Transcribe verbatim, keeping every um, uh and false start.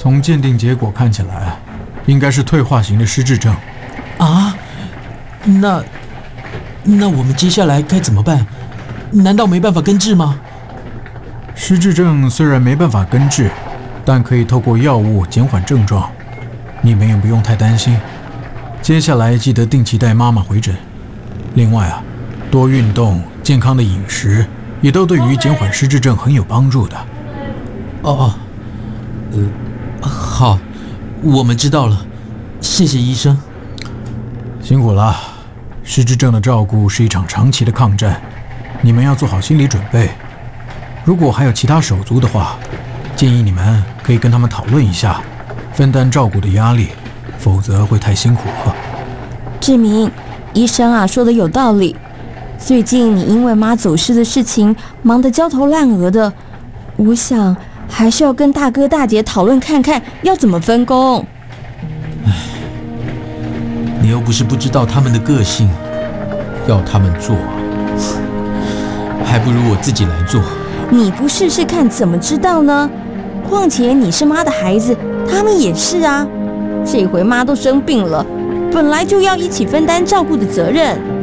从鉴定结果看起来，应该是退化型的失智症。 啊？那那我们接下来该怎么办？难道没办法根治吗？ 失智症虽然没办法根治，但可以透过药物减缓症状。你们也不用太担心。接下来记得定期带妈妈回诊。另外啊，多运动、健康的饮食也都对于减缓失智症很有帮助的。 哦哦，呃，好，我们知道了，谢谢医生。 辛苦了。失智症的照顾是一场长期的抗战，你们要做好心理准备。如果还有其他手足的话，建议你们可以跟他们讨论一下，分担照顾的压力，否则会太辛苦了。 志明，医生啊说的有道理。最近你因为妈走失的事情忙得焦头烂额的，我想还是要跟大哥大姐讨论看看要怎么分工。 你又不是不知道他们的个性，要他们做，还不如我自己来做。 你不试试看怎么知道呢？况且你是妈的孩子，他们也是啊。这回妈都生病了，本来就要一起分担照顾的责任。